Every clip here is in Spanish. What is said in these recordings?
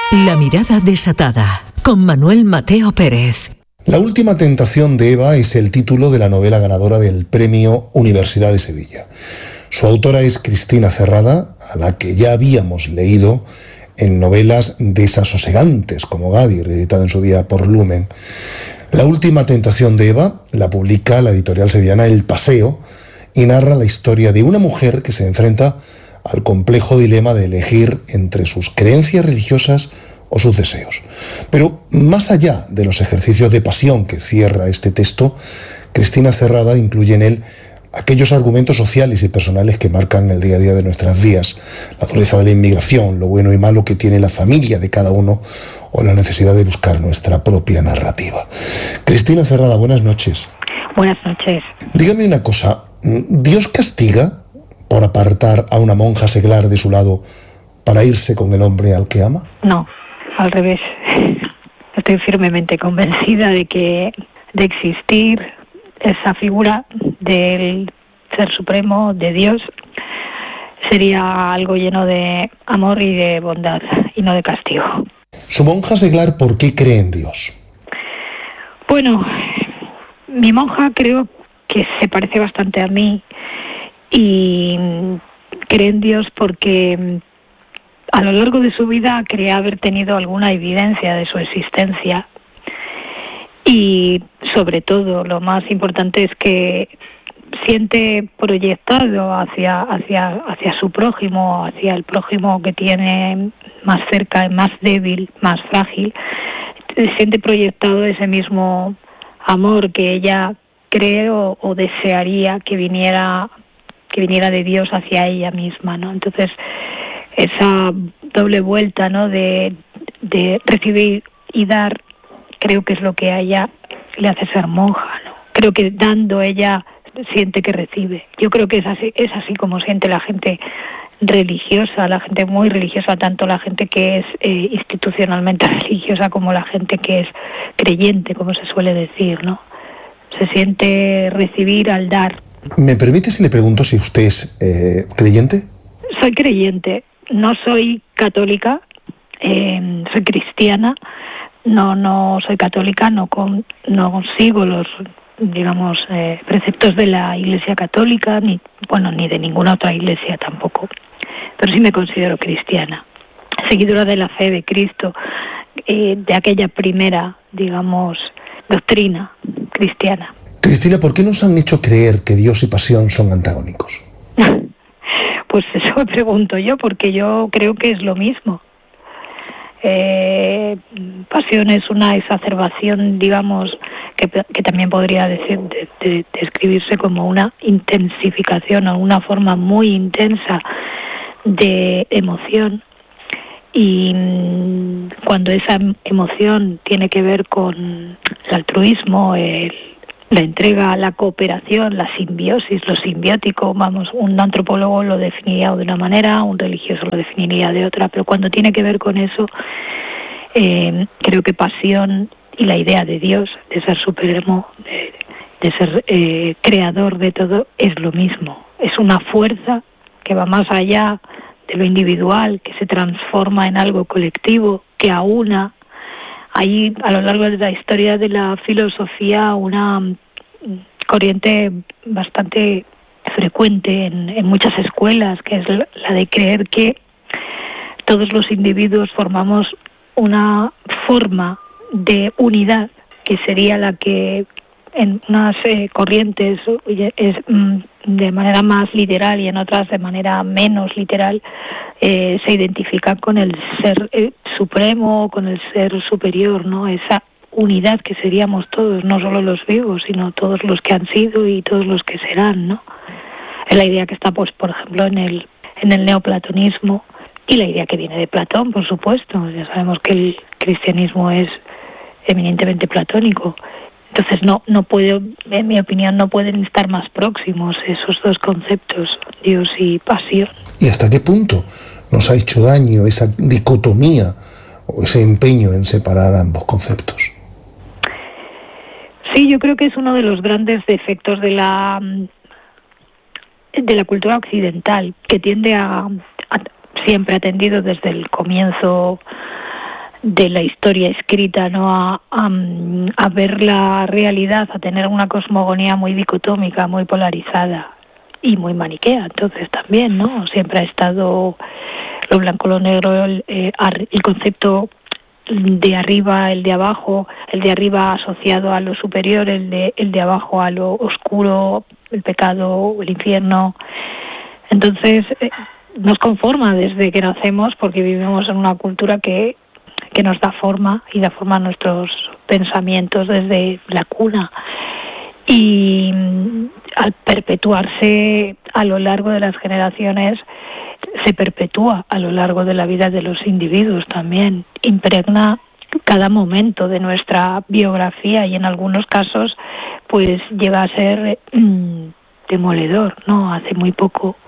La mirada desatada, con Manuel Mateo Pérez. La última tentación de Eva es el título de la novela ganadora del Premio Universidad de Sevilla. Su autora es Cristina Cerrada, a la que ya habíamos leído en novelas desasosegantes como Gadi, reeditada en su día por Lumen. La última tentación de Eva la publica la editorial sevillana El Paseo y narra la historia de una mujer que se enfrenta al complejo dilema de elegir entre sus creencias religiosas o sus deseos. Pero más allá de los ejercicios de pasión que cierra este texto, Cristina Cerrada incluye en él aquellos argumentos sociales y personales que marcan el día a día de nuestras vidas, la dureza de la inmigración, lo bueno y malo que tiene la familia de cada uno o la necesidad de buscar nuestra propia narrativa. Cristina Cerrada, buenas noches. Buenas noches. Dígame una cosa, ¿Dios castiga por apartar a una monja seglar de su lado para irse con el hombre al que ama? No, al revés. Estoy firmemente convencida de existir esa figura del Ser Supremo, de Dios, sería algo lleno de amor y de bondad, y no de castigo. Su monja seglar, ¿por qué cree en Dios? Bueno, mi monja creo que se parece bastante a mí y cree en Dios porque a lo largo de su vida cree haber tenido alguna evidencia de su existencia. Y sobre todo, lo más importante es que siente proyectado hacia su prójimo, hacia el prójimo que tiene más cerca, más débil, más frágil, siente proyectado ese mismo amor que ella cree o desearía que viniera de Dios hacia ella misma, ¿no? Entonces, esa doble vuelta, ¿no?, de recibir y dar, creo que es lo que a ella le hace ser monja, ¿no? Creo que dando ella siente que recibe. Yo creo que es así como siente la gente religiosa, la gente muy religiosa, tanto la gente que es institucionalmente religiosa como la gente que es creyente, como se suele decir, ¿no? Se siente recibir al dar. ¿Me permite si le pregunto si usted es creyente? Soy creyente, no soy católica, soy cristiana. No soy católica, no sigo los, digamos, preceptos de la Iglesia Católica, ni de ninguna otra iglesia tampoco. Pero sí me considero cristiana, seguidora de la fe de Cristo, de aquella primera, digamos, doctrina cristiana. Cristina, ¿por qué nos han hecho creer que Dios y pasión son antagónicos? Pues eso me pregunto yo, porque yo creo que es lo mismo. Pasión es una exacerbación, digamos, que también podría describirse como una intensificación o una forma muy intensa de emoción. Y cuando esa emoción tiene que ver con el altruismo, la entrega, la cooperación, la simbiosis, lo simbiótico, un antropólogo lo definiría de una manera, un religioso lo definiría de otra, pero cuando tiene que ver con eso, creo que pasión y la idea de Dios, de ser supremo, de ser creador de todo, es lo mismo. Es una fuerza que va más allá de lo individual, que se transforma en algo colectivo, que aúna. Hay a lo largo de la historia de la filosofía una corriente bastante frecuente en muchas escuelas, que es la de creer que todos los individuos formamos una forma de unidad, que sería la que en unas corrientes es de manera más literal y en otras de manera menos literal, se identifica con el ser supremo, con el ser superior, ¿no? Esa unidad que seríamos todos, no solo los vivos, sino todos los que han sido y todos los que serán, ¿no? Es la idea que está, pues, por ejemplo, en el neoplatonismo, y la idea que viene de Platón, por supuesto. Ya sabemos que el cristianismo es eminentemente platónico. Entonces no puedo, en mi opinión, no pueden estar más próximos esos dos conceptos, Dios y pasión. ¿Y hasta qué punto nos ha hecho daño esa dicotomía o ese empeño en separar ambos conceptos? Sí, yo creo que es uno de los grandes defectos de la cultura occidental, que tiende siempre ha tendido desde el comienzo de la historia escrita, ¿no? A ver la realidad, a tener una cosmogonía muy dicotómica, muy polarizada y muy maniquea. Entonces también, ¿no? Siempre ha estado lo blanco, lo negro, el concepto de arriba, el de abajo, el de arriba asociado a lo superior, el de abajo a lo oscuro, el pecado, el infierno. Entonces nos conforma desde que nacemos, porque vivimos en una cultura que nos da forma y da forma a nuestros pensamientos desde la cuna. Y al perpetuarse a lo largo de las generaciones, se perpetúa a lo largo de la vida de los individuos también, impregna cada momento de nuestra biografía y en algunos casos pues llega a ser demoledor, ¿no? Hace muy poco,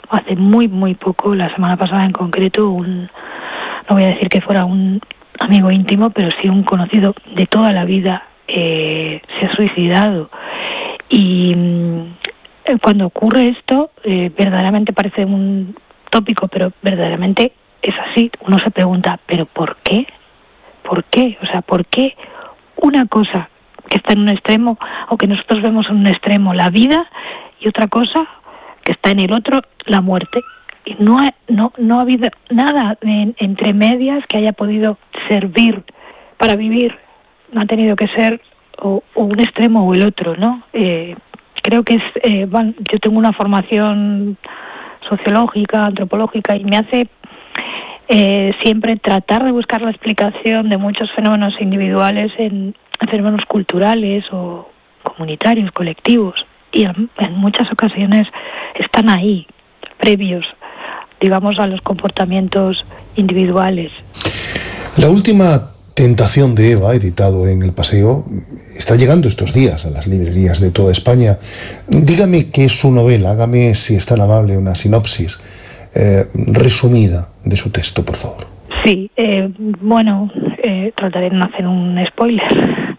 la semana pasada en concreto, no voy a decir que fuera un amigo íntimo, pero sí un conocido de toda la vida, se ha suicidado. Y cuando ocurre esto, verdaderamente parece un tópico, pero verdaderamente es así. Uno se pregunta, ¿pero por qué? ¿Por qué? O sea, ¿por qué una cosa que está en un extremo, o que nosotros vemos en un extremo, la vida, y otra cosa que está en el otro, la muerte? Y no ha habido nada entre medias que haya podido servir para vivir. No ha tenido que ser o un extremo o el otro, ¿no? Creo que yo tengo una formación sociológica, antropológica, y me hace siempre tratar de buscar la explicación de muchos fenómenos individuales en fenómenos culturales o comunitarios, colectivos, y en muchas ocasiones están ahí, previos, digamos, a los comportamientos individuales. La última tentación de Eva, editado en El Paseo, está llegando estos días a las librerías de toda España. Dígame qué es su novela, hágame, si es tan amable, una sinopsis resumida de su texto, por favor. Sí, trataré de no hacer un spoiler.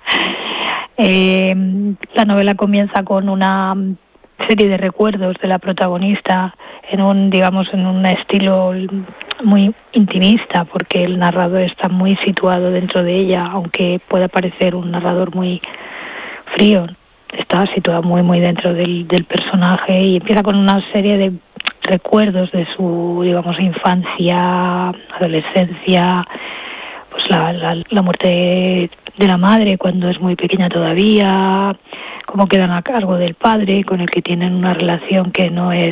La novela comienza con una serie de recuerdos de la protagonista en un estilo muy intimista, porque el narrador está muy situado dentro de ella, aunque pueda parecer un narrador muy frío, está situado muy muy dentro del personaje, y empieza con una serie de recuerdos de su, digamos, infancia, adolescencia, pues la muerte de la madre cuando es muy pequeña todavía, cómo quedan a cargo del padre, con el que tienen una relación que no es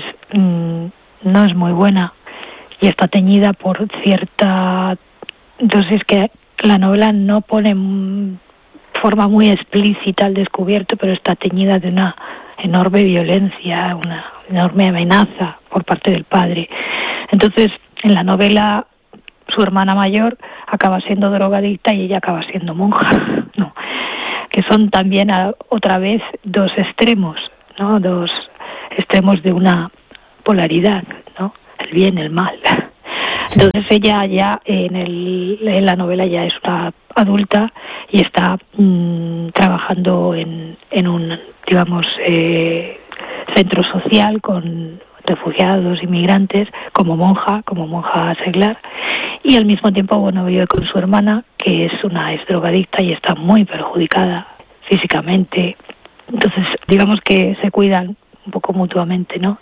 muy buena y está teñida por cierta... Entonces, que la novela no pone forma muy explícita al descubierto, pero está teñida de una enorme violencia, una enorme amenaza por parte del padre. Entonces, en la novela, su hermana mayor acaba siendo drogadicta y ella acaba siendo monja, ¿no? Que son también otra vez dos extremos, ¿no? Dos extremos de una polaridad, ¿no? El bien, el mal. Entonces ella ya en la novela ya es una adulta y está trabajando en un, digamos, centro social con refugiados, inmigrantes, como monja seglar, y al mismo tiempo, vive con su hermana, que es drogadicta y está muy perjudicada físicamente. Entonces, digamos que se cuidan un poco mutuamente, ¿no?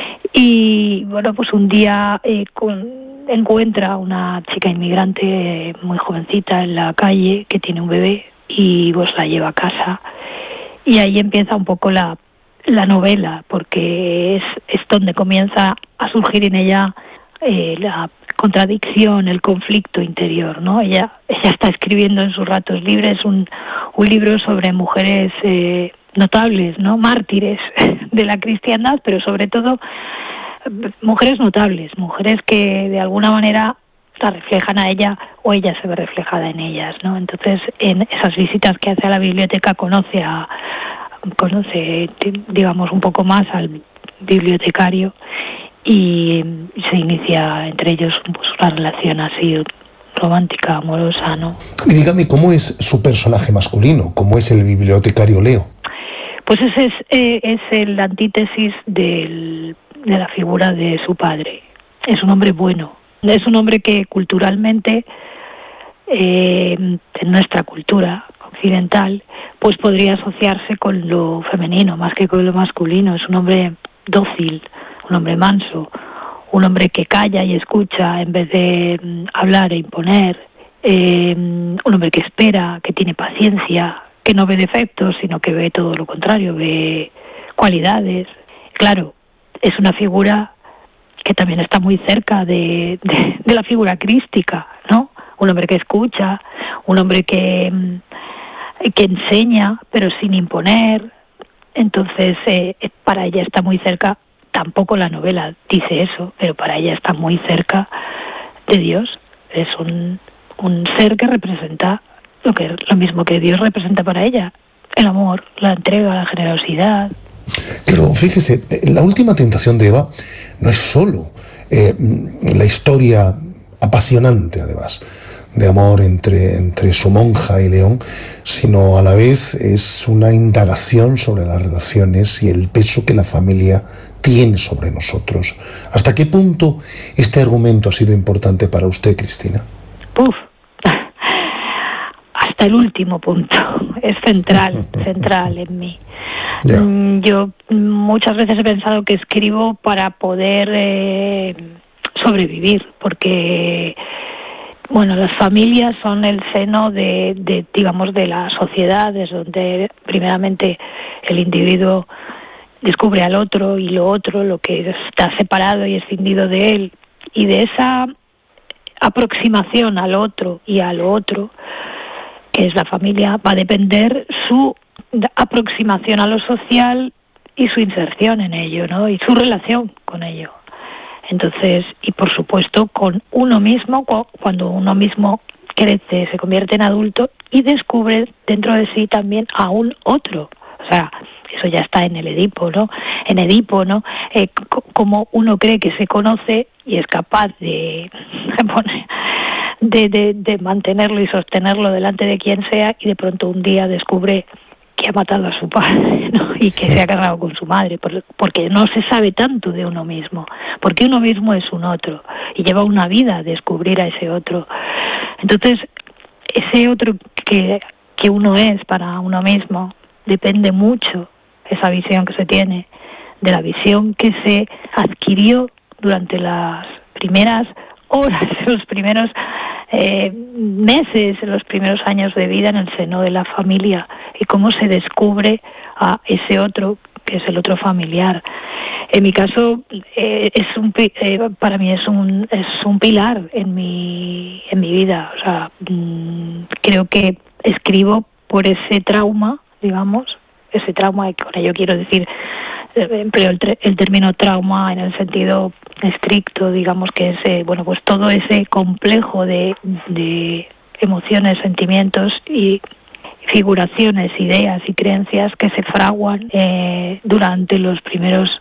Y pues un día encuentra a una chica inmigrante muy jovencita en la calle que tiene un bebé y pues la lleva a casa, y ahí empieza un poco la novela, porque es donde comienza a surgir en ella la contradicción, el conflicto interior, ¿no? Ella está escribiendo en sus ratos libres un libro sobre mujeres notables, ¿no? Mártires de la cristiandad, pero sobre todo mujeres notables, mujeres que de alguna manera la reflejan a ella o ella se ve reflejada en ellas, ¿no? Entonces, en esas visitas que hace a la biblioteca conoce, digamos, un poco más al bibliotecario, y se inicia entre ellos pues una relación así romántica, amorosa, ¿no? Y dígame, ¿cómo es su personaje masculino? ¿Cómo es el bibliotecario Leo? Pues ese es el antítesis de la figura de su padre. Es un hombre bueno, es un hombre que culturalmente en nuestra cultura occidental, pues podría asociarse con lo femenino más que con lo masculino. Es un hombre dócil, un hombre manso, un hombre que calla y escucha en vez de hablar e imponer, un hombre que espera, que tiene paciencia, que no ve defectos, sino que ve todo lo contrario, ve cualidades. Claro, es una figura que también está muy cerca de la figura crística, ¿no? Un hombre que escucha, un hombre que enseña, pero sin imponer. Entonces, para ella está muy cerca. Tampoco la novela dice eso, pero para ella está muy cerca de Dios. Es un ser que representa lo mismo que Dios representa para ella: el amor, la entrega, la generosidad. Pero fíjese, la última tentación de Eva no es solo la historia apasionante, además, de amor entre su monja y León, sino a la vez es una indagación sobre las relaciones y el peso que la familia tiene sobre nosotros. ¿Hasta qué punto este argumento ha sido importante para usted, Cristina? Hasta el último punto. Es central en mí. Yeah. Yo muchas veces he pensado que escribo para poder sobrevivir, porque las familias son el seno de las sociedades, donde primeramente el individuo descubre al otro y lo otro, lo que está separado y escindido de él, y de esa aproximación al otro y a lo otro, que es la familia, va a depender su aproximación a lo social y su inserción en ello, ¿no? Y su relación con ello. Entonces, y por supuesto con uno mismo, cuando uno mismo crece, se convierte en adulto y descubre dentro de sí también a un otro. O sea, eso ya está en el Edipo, ¿no? En Edipo, ¿no? Como uno cree que se conoce y es capaz de mantenerlo y sostenerlo delante de quien sea, y de pronto un día descubre que ha matado a su padre, ¿no? Y que se ha casado con su madre, porque no se sabe tanto de uno mismo, porque uno mismo es un otro y lleva una vida a descubrir a ese otro. Entonces, ese otro que uno es para uno mismo depende mucho, esa visión que se tiene, de la visión que se adquirió durante las primeras horas, los primeros meses, los primeros años de vida en el seno de la familia, y cómo se descubre a ese otro que es el otro familiar. En mi caso para mí es un pilar en mi vida. O sea, creo que escribo por ese trauma, ese trauma, y con ello quiero decir, empleo el término trauma en el sentido estricto, que es pues todo ese complejo de emociones, sentimientos y figuraciones, ideas y creencias que se fraguan durante las primeras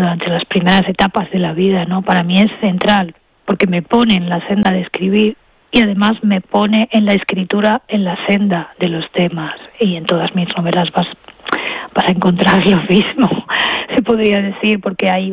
etapas de la vida, ¿no? Para mí es central, porque me pone en la senda de escribir y además me pone en la escritura en la senda de los temas, y en todas mis novelas vas a encontrar lo mismo, se podría decir, porque hay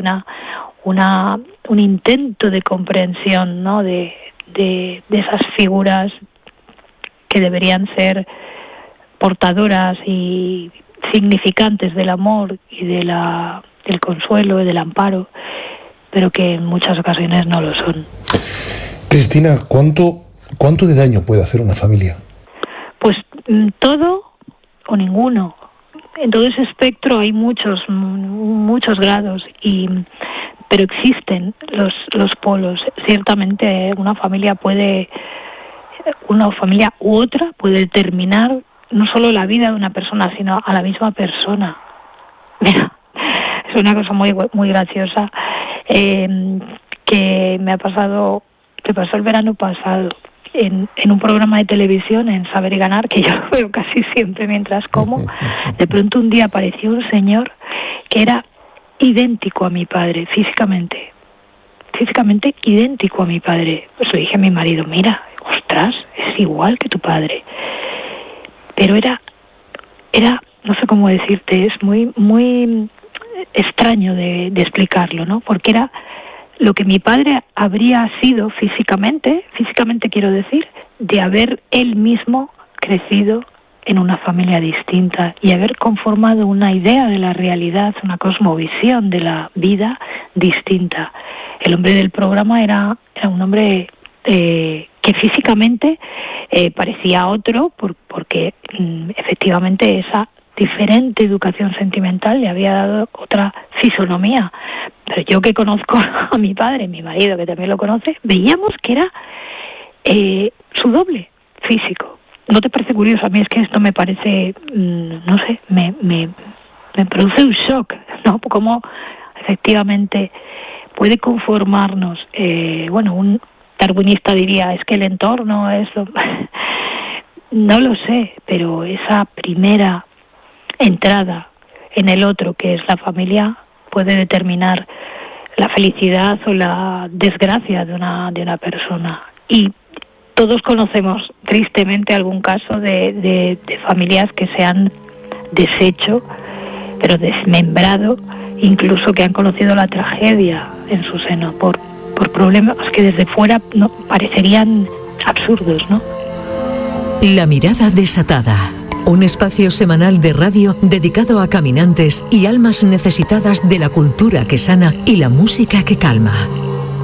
un intento de comprensión, ¿no? de esas figuras que deberían ser portadoras y significantes del amor y del consuelo y del amparo, pero que en muchas ocasiones no lo son. Cristina, ¿cuánto de daño puede hacer una familia? Pues todo o ninguno. En todo ese espectro hay muchos grados, pero existen los polos. Ciertamente una familia u otra puede determinar no solo la vida de una persona, sino a la misma persona. Mira, es una cosa muy muy graciosa que me pasó el verano pasado en un programa de televisión, en Saber y Ganar, que yo lo veo casi siempre mientras como. De pronto un día apareció un señor que era idéntico a mi padre, físicamente idéntico a mi padre. Pues le dije a mi marido: mira, ostras, es igual que tu padre. Pero era no sé cómo decirte, es muy muy extraño de explicarlo, ¿no? Porque era lo que mi padre habría sido físicamente quiero decir, de haber él mismo crecido en una familia distinta y haber conformado una idea de la realidad, una cosmovisión de la vida distinta. El hombre del programa era un hombre que físicamente parecía otro, porque efectivamente esa diferente educación sentimental le había dado otra fisonomía. Pero yo, que conozco a mi padre, mi marido que también lo conoce, veíamos que era su doble físico. ¿No te parece curioso? A mí es que esto me parece, no sé, me produce un shock, ¿no? Cómo efectivamente puede conformarnos, un darwinista diría, es que el entorno es lo... No lo sé, pero esa primera entrada en el otro, que es la familia, puede determinar la felicidad o la desgracia de una persona. Y todos conocemos tristemente algún caso de familias que se han deshecho, pero desmembrado, incluso que han conocido la tragedia en su seno por problemas que desde fuera no parecerían absurdos, ¿no? La mirada desatada. Un espacio semanal de radio dedicado a caminantes y almas necesitadas de la cultura que sana y la música que calma.